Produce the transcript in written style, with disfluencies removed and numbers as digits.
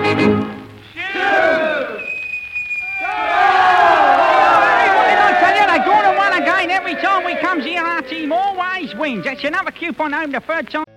Every time we comes here, our team always wins. That's another coupon home the third time.